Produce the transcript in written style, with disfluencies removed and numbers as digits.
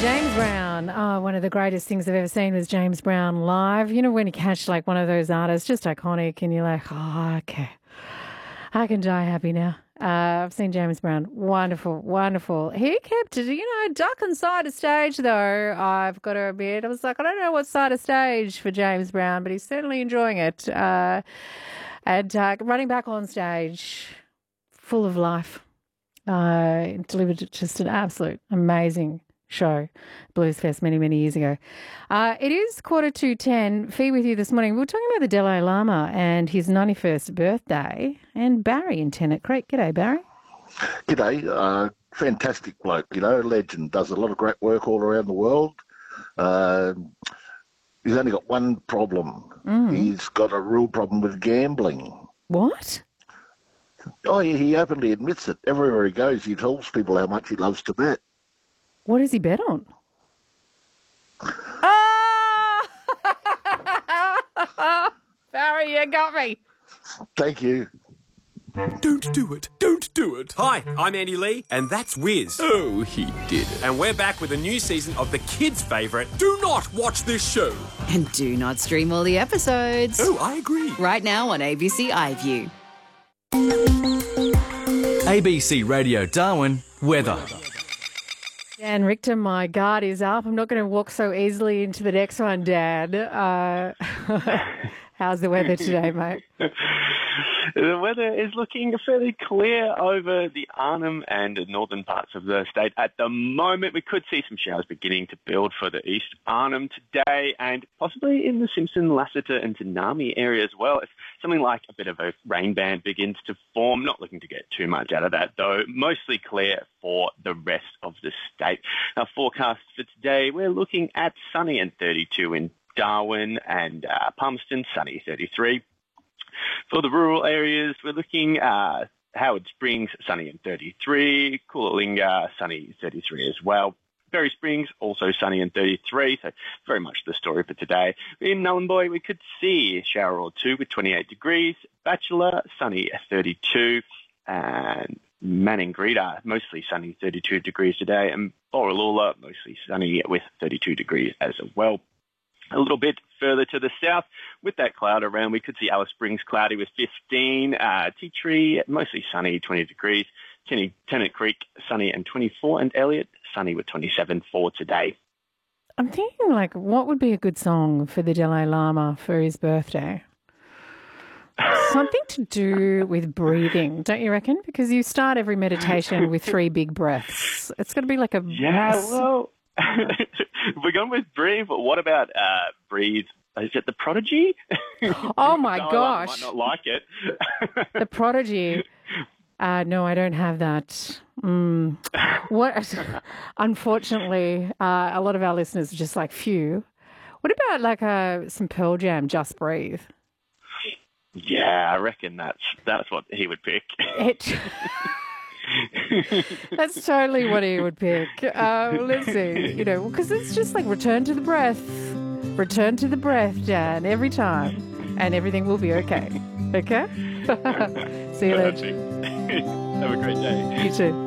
James Brown. Oh, one of the greatest things I've ever seen was James Brown live. You know, when you catch like one of those artists, just iconic, and you're like, oh, okay, I can die happy now. I've seen James Brown. Wonderful, wonderful. He kept, ducking side of stage, though, I've got to admit. I was like, I don't know what side of stage for James Brown, but he's certainly enjoying it. And running back on stage, full of life. Delivered just an absolute amazing show, Blues Fest many, many years ago. It is 9:45. Fee with you this morning. We're talking about the Dalai Lama and his 91st birthday, and Barry in Tennant Creek. G'day, Barry. G'day. Fantastic bloke, legend. Does a lot of great work all around the world. He's only got one problem. He's got a real problem with gambling. What? Oh, yeah, he openly admits it. Everywhere he goes, he tells people how much he loves to bet. What does he bet on? Oh! Barry, you got me. Thank you. Don't do it. Don't do it. Hi, I'm Andy Lee, and that's Wiz. Oh, he did it. And we're back with a new season of the kids' favourite. Do not watch this show. And do not stream all the episodes. Oh, I agree. Right now on ABC iView. ABC Radio Darwin, weather. Dan Richter, my guard is up. I'm not going to walk so easily into the next one, Dan. How's the weather today, mate? The weather is looking fairly clear over the Arnhem and northern parts of the state. At the moment, we could see some showers beginning to build for the East Arnhem today and possibly in the Simpson, Lassiter and Tanami area as well. If something like a bit of a rain band begins to form, not looking to get too much out of that though, mostly clear for the rest of the state. Our forecast for today, we're looking at sunny and 32 in Darwin and Palmerston, sunny 33. For the rural areas, we're looking at Howard Springs, sunny and 33. Coolangatta, sunny 33 as well. Berry Springs, also sunny and 33, so very much the story for today. In Nhulunbuy, we could see a shower or two with 28 degrees. Bachelor, sunny at 32. And Maningrida, mostly sunny, 32 degrees today. And Borroloola, mostly sunny with 32 degrees as well. A little bit further to the south, with that cloud around, we could see Alice Springs cloudy with 15, Tea Tree mostly sunny, 20 degrees, Tennant Creek sunny and 24, and Elliot sunny with 27 for today. I'm thinking, what would be a good song for the Dalai Lama for his birthday? Something to do with breathing, don't you reckon? Because you start every meditation with 3 big breaths. It's got to be like a... Yeah, well... We're going with Breathe, but what about Breathe? Is it The Prodigy? Oh, my I gosh. might not like it. The Prodigy. No, I don't have that. What? Unfortunately, a lot of our listeners are just like, phew. What about some Pearl Jam, Just Breathe? Yeah, I reckon that's what he would pick. That's totally what he would pick. Let's see, because it's just like return to the breath, Dan, every time, and everything will be okay. Okay? See you later. Have a great day. You too.